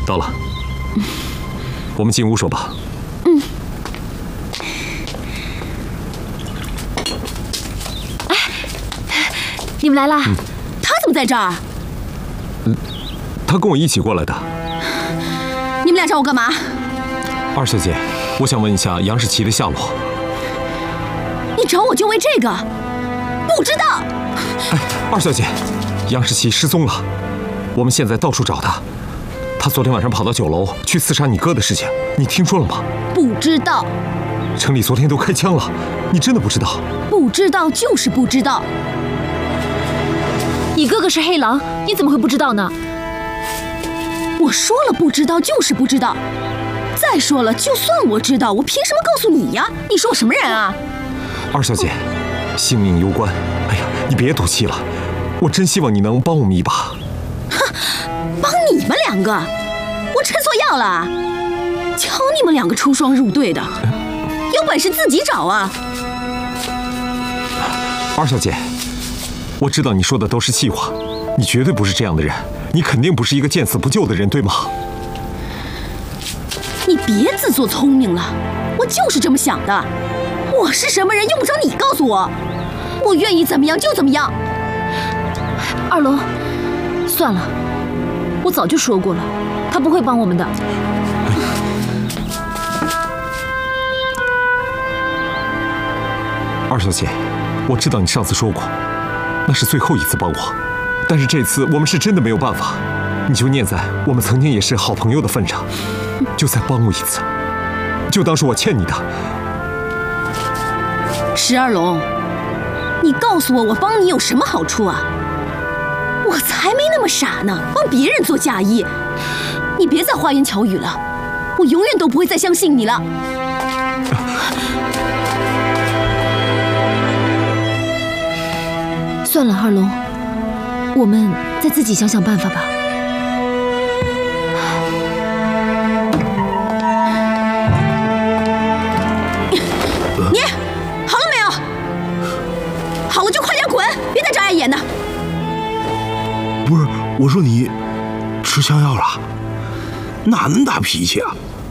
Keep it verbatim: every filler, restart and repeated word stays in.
到了，我们进屋说吧。 嗯。哎，你们来啦？嗯、 他怎么在这儿？ 嗯，他跟我一起过来的。 你们俩找我干嘛？ 二小姐，我想问一下杨世奇的下落。 你找我就为这个？不知道。 哎，二小姐，杨世奇失踪了，我们现在到处找他。他昨天晚上跑到酒楼去刺杀你哥的事情，你听说了吗？ 不知道。 城里昨天都开枪了，你真的不知道？ 不知道就是不知道。 你哥哥是黑狼，你怎么会不知道呢？ 我说了不知道就是不知道。再说了，就算我知道，我凭什么告诉你呀？你说我什么人啊？ 二小姐，性命攸关，哎呀，你别赌气了，我真希望你能帮我们一把。 哼，帮你们两个？我吃错药了？瞧你们两个出双入对的，有本事自己找啊！ 二小姐，我知道你说的都是气话，你绝对不是这样的人，你肯定不是一个见死不救的人，对吗？ 你别自作聪明了，我就是这么想的。我是什么人用不着你告诉我，我愿意怎么样就怎么样。 二龙，算了，我早就说过了，他不会帮我们的。 二小姐，我知道你上次说过，那是最后一次帮我，但是这次我们是真的没有办法，你就念在我们曾经也是好朋友的份上，就再帮我一次，就当是我欠你的。 石二龙，你告诉我，我帮你有什么好处啊？我才没那么傻呢，帮别人做嫁衣。你别再花言巧语了，我永远都不会再相信你了。 算了，二龙，我们再自己想想办法吧。 你好了没有？好了就快点滚，别再眨眼眼的。 不是，我说你吃枪药了，哪那么大脾气啊？